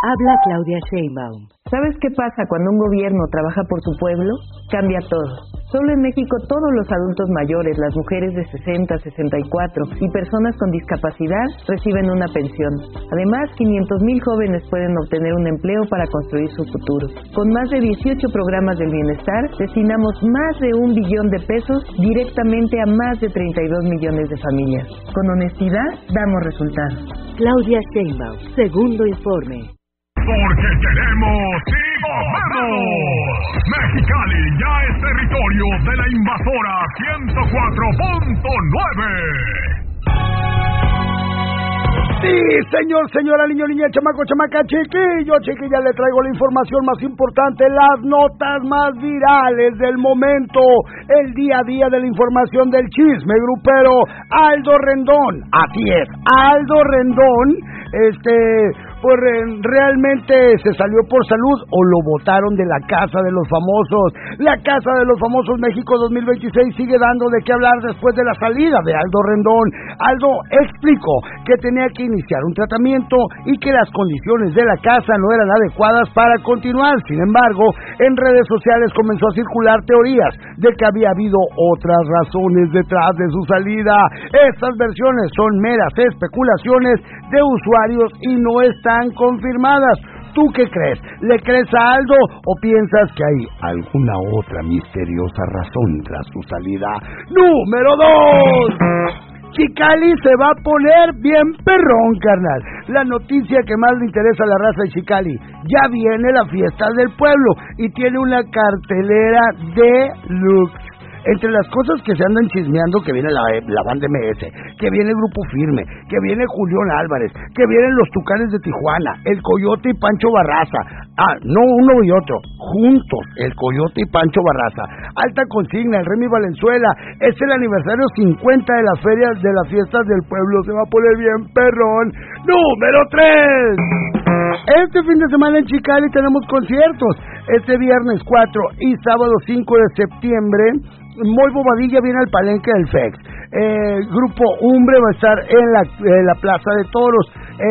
Habla Claudia Sheinbaum. ¿Sabes qué pasa cuando un gobierno trabaja por su pueblo? Cambia todo. Solo en México todos los adultos mayores, las mujeres de 60, 64 y personas con discapacidad reciben una pensión. Además, 500,000 jóvenes pueden obtener un empleo para construir su futuro. Con más de 18 programas del bienestar, destinamos más de 1 billón de pesos directamente a más de 32 millones de familias. Con honestidad, damos resultados. Claudia Sheinbaum, segundo informe. Porque queremos y gobernamos. Mexicali ya es territorio de la invasora 104.9. Sí, señor, señora, niño, niña, chamaco, chamaca, chiquillo, chiquilla, le traigo la información más importante, las notas más virales del momento, el día a día de la información del chisme grupero. Aldo Rendón, así es, Aldo Rendón, pues realmente se salió por salud o lo botaron de la Casa de los Famosos. La Casa de los Famosos México 2026 sigue dando de qué hablar después de la salida de Aldo Rendón. Aldo explicó que tenía que iniciar un tratamiento y que las condiciones de la casa no eran adecuadas para continuar. Sin embargo, en redes sociales comenzó a circular teorías de que había habido otras razones detrás de su salida. Estas versiones son meras especulaciones de usuarios y no están confirmadas. ¿Tú qué crees? ¿Le crees a Aldo o piensas que hay alguna otra misteriosa razón tras su salida? ¡Número 2! Chicali se va a poner bien perrón, carnal. La noticia que más le interesa a la raza de Chicali. Ya viene la fiesta del pueblo y tiene una cartelera deluxe. Entre las cosas que se andan chismeando, que viene la banda MS, que viene el Grupo Firme, que viene Julián Álvarez, que vienen los Tucanes de Tijuana, el Coyote y Pancho Barraza. No uno y otro, juntos, el Coyote y Pancho Barraza. Alta Consigna, el Remy Valenzuela. Es el aniversario 50 de las ferias de las fiestas del pueblo. Se va a poner bien perrón. Número 3. Este fin de semana en Chicali tenemos conciertos. Este viernes 4 y sábado 5 de septiembre, Moy Bobadilla viene al Palenque del FEX. Grupo Umbre va a estar en la Plaza de Toros.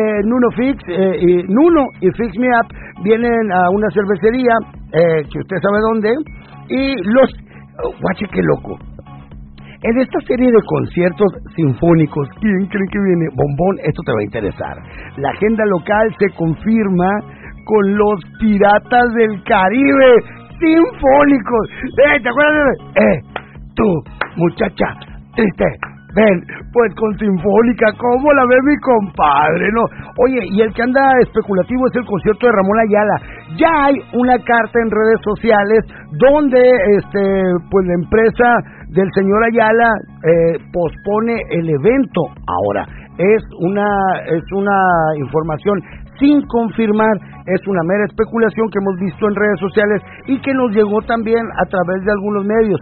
Nuno y Fix Me Up vienen a una cervecería, que usted sabe dónde. Y guache, qué loco. En esta serie de conciertos sinfónicos, ¿quién cree que viene? Bombón, esto te va a interesar. La agenda local se confirma con los Piratas del Caribe sinfónicos. ¿Te acuerdas? Tú, muchacha, triste, ven, pues con Sinfónica, ¿cómo la ve mi compadre? No, oye, y el que anda especulativo es el concierto de Ramón Ayala. Ya hay una carta en redes sociales donde pues la empresa del señor Ayala pospone el evento. Ahora, es una información sin confirmar, es una mera especulación que hemos visto en redes sociales y que nos llegó también a través de algunos medios.